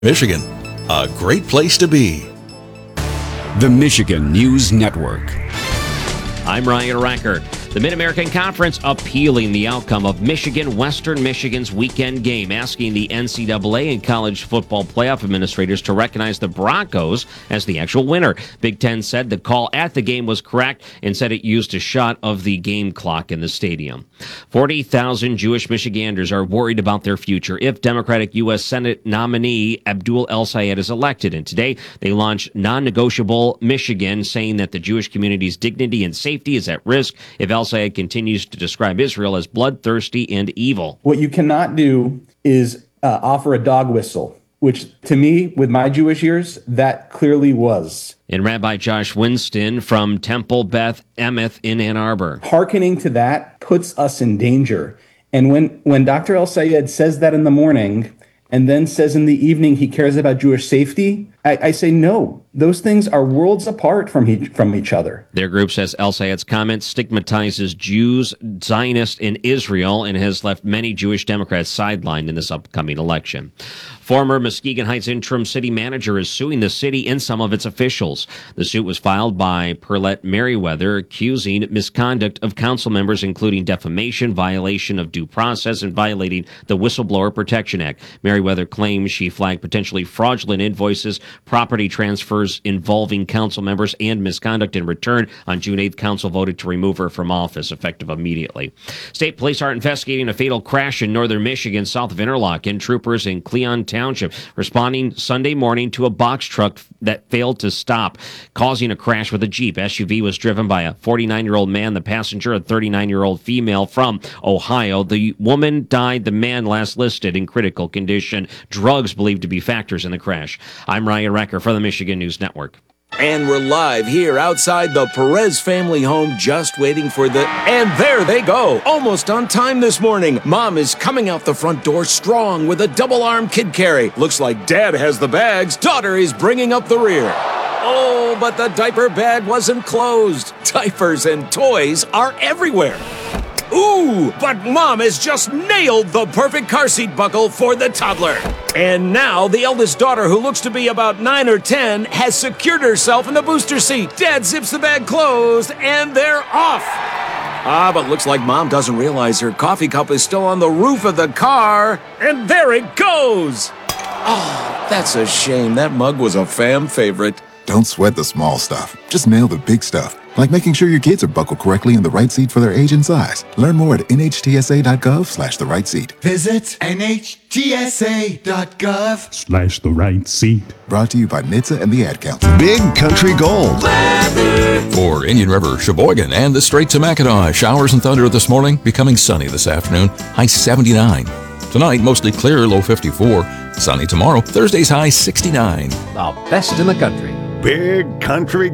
Michigan, a great place to be. The Michigan News Network. I'm Ryan Recker. The Mid-American Conference appealing the outcome of Western Michigan's weekend game, asking the NCAA and college football playoff administrators to recognize the Broncos as the actual winner. Big Ten said the call at the game was correct and said it used a shot of the game clock in the stadium. 40,000 Jewish Michiganders are worried about their future if Democratic U.S. Senate nominee Abdul El-Sayed is elected. And today they launched Non-Negotiable Michigan, saying that the Jewish community's dignity and safety is at risk if El-Sayed continues to describe Israel as bloodthirsty and evil. What you cannot do is offer a dog whistle, which to me, with my Jewish ears, that clearly was. And Rabbi Josh Winston from Temple Beth Emeth in Ann Arbor. Hearkening to that puts us in danger. And when Dr. El-Sayed says that in the morning and then says in the evening he cares about Jewish safety, I say no. Those things are worlds apart from each other. Their group says El-Sayed's comment stigmatizes Jews, Zionists, in Israel and has left many Jewish Democrats sidelined in this upcoming election. Former Muskegon Heights interim city manager is suing the city and some of its officials. The suit was filed by Perlette Merriweather, accusing misconduct of council members, including defamation, violation of due process, and violating the Whistleblower Protection Act. Merriweather claims she flagged potentially fraudulent invoices, property transfers involving council members, and misconduct. In return, on June 8th, council voted to remove her from office, effective immediately. State police are investigating a fatal crash in northern Michigan, south of Interlochen. Troopers in Cleon Township responding Sunday morning to a box truck that failed to stop, causing a crash with a Jeep. SUV was driven by a 49-year-old man, the passenger, a 39-year-old female from Ohio. The woman died, the man last listed in critical condition. Drugs believed to be factors in the crash. I'm Ryan Recker for the Michigan News Network. And we're live here outside the Perez family home, just waiting for and there they go, almost on time this morning. Mom is coming out the front door strong with a double-arm kid carry. Looks like Dad has the bags. Daughter is bringing up the rear. Oh, but the diaper bag wasn't closed. Diapers and toys are everywhere. Ooh, but Mom has just nailed the perfect car seat buckle for the toddler. And now the eldest daughter, who looks to be about 9 or 10, has secured herself in the booster seat. Dad zips the bag closed, and they're off. But looks like Mom doesn't realize her coffee cup is still on the roof of the car. And there it goes. Oh, that's a shame. That mug was a fam favorite. Don't sweat the small stuff. Just nail the big stuff, like making sure your kids are buckled correctly in the right seat for their age and size. Learn more at nhtsa.gov/the right seat. Visit nhtsa.gov/the right seat. Brought to you by NHTSA and the Ad Council. Big Country Gold. For Indian River, Sheboygan, and the Straits of Mackinac. Showers and thunder this morning, becoming sunny this afternoon. High 79. Tonight, mostly clear, low 54. Sunny tomorrow. Thursday's high 69. The best in the country. Big Country